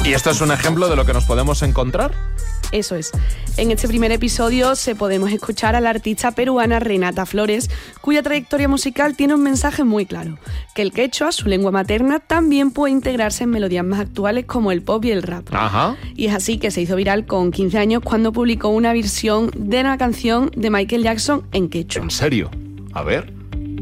¿Y esto es un ejemplo de lo que nos podemos encontrar? Eso es. En este primer episodio podemos escuchar a la artista peruana Renata Flores, cuya trayectoria musical tiene un mensaje muy claro, que el quechua, su lengua materna, también puede integrarse en melodías más actuales como el pop y el rap. Ajá. Y es así que se hizo viral con 15 años cuando publicó una versión de una canción de Michael Jackson en quechua. ¿En serio? A ver.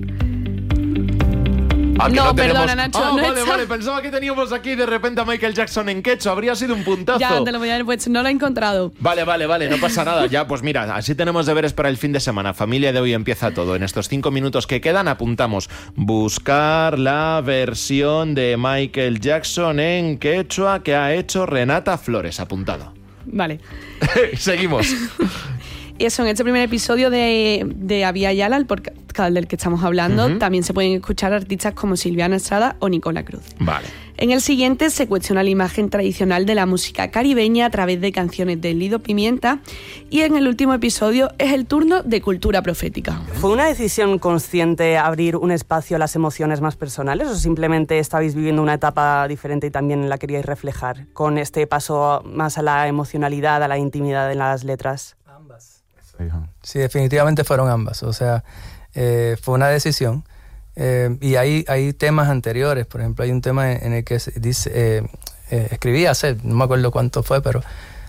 No, perdona, Nacho. Vale, pensaba que teníamos aquí de repente a Michael Jackson en quechua. Habría sido un puntazo. Ya, te lo voy a haber puesto, no lo he encontrado. Vale, no pasa nada. Ya, pues mira, así tenemos deberes para el fin de semana. Familia de Hoy Empieza Todo. En estos 5 minutos que quedan apuntamos buscar la versión de Michael Jackson en quechua que ha hecho Renata Flores. Apuntado. Vale. Seguimos. Y eso, en este primer episodio de Avia Yala, el podcast del que estamos hablando, también se pueden escuchar artistas como Silviana Estrada o Nicola Cruz. Vale. En el siguiente se cuestiona la imagen tradicional de la música caribeña a través de canciones de Lido Pimienta. Y en el último episodio es el turno de cultura profética. ¿Fue una decisión consciente abrir un espacio a las emociones más personales o simplemente estabais viviendo una etapa diferente y también la queríais reflejar con este paso más a la emocionalidad, a la intimidad en las letras? Sí, definitivamente fueron ambas. O sea, fue una decisión. Y hay temas anteriores. Por ejemplo, hay un tema en el que dice, escribí hace, no me acuerdo cuánto fue, pero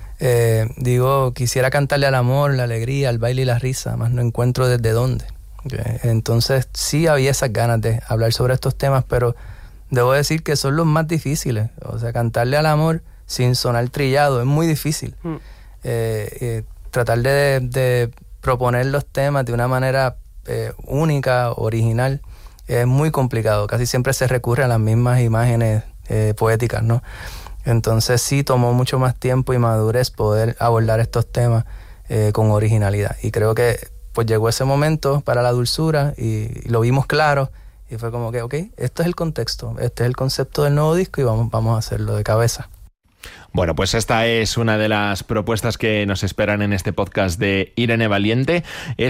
digo, quisiera cantarle al amor, la alegría, al baile y la risa, más no encuentro desde dónde. Entonces sí había esas ganas de hablar sobre estos temas, pero debo decir que son los más difíciles. O sea, cantarle al amor sin sonar trillado es muy difícil. Tratar de proponer los temas de una manera única, original, es muy complicado. Casi siempre se recurre a las mismas imágenes poéticas, ¿no? Entonces sí tomó mucho más tiempo y madurez poder abordar estos temas con originalidad. Y creo que pues llegó ese momento para la dulzura y lo vimos claro. Y fue como que, ok, esto es el contexto, este es el concepto del nuevo disco y vamos a hacerlo de cabeza. Bueno, pues esta es una de las propuestas que nos esperan en este podcast de Irene Valiente.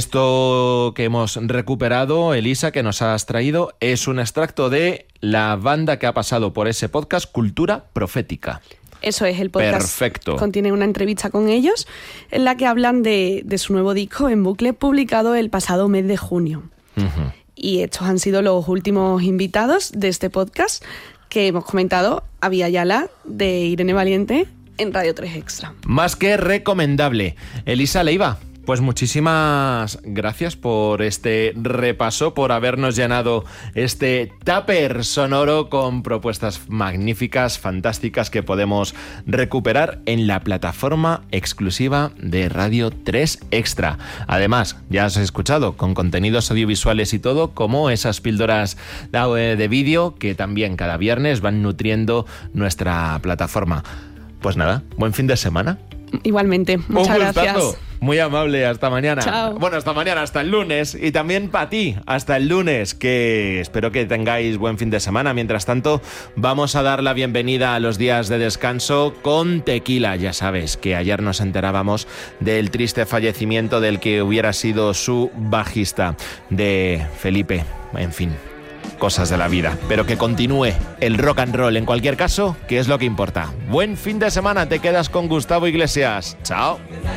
Esto que hemos recuperado, Elisa, que nos has traído, es un extracto de la banda que ha pasado por ese podcast, Cultura Profética. Eso es, el podcast. Perfecto. Contiene una entrevista con ellos en la que hablan de su nuevo disco en bucle publicado el pasado mes de junio. Uh-huh. Y estos han sido los últimos invitados de este podcast que hemos comentado, Avia Yala, de Irene Valiente, en Radio 3 Extra. Más que recomendable. Elisa Leiva, pues muchísimas gracias por este repaso, por habernos llenado este tupper sonoro con propuestas magníficas, fantásticas, que podemos recuperar en la plataforma exclusiva de Radio 3 Extra. Además, ya os he escuchado, con contenidos audiovisuales y todo, como esas píldoras de vídeo que también cada viernes van nutriendo nuestra plataforma. Pues nada, buen fin de semana. Igualmente, muchas gracias. Muy amable, hasta mañana. Chao. Bueno, hasta mañana, hasta el lunes. Y también para ti, hasta el lunes, que espero que tengáis buen fin de semana. Mientras tanto, vamos a dar la bienvenida a los días de descanso con tequila. Ya sabes que ayer nos enterábamos del triste fallecimiento del que hubiera sido su bajista, de Felipe. En fin, cosas de la vida, pero que continúe el rock and roll en cualquier caso, que es lo que importa. Buen fin de semana, te quedas con Gustavo Iglesias. Chao.